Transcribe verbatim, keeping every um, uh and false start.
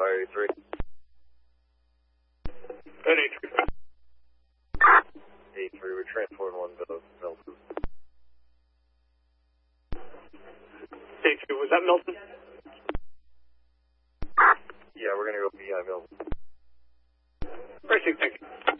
Fire A three. Good, A three. A three, we're transporting one to Milton. A three, was that Milton? Yeah, we're going to go behind Milton. Perfect, thank you.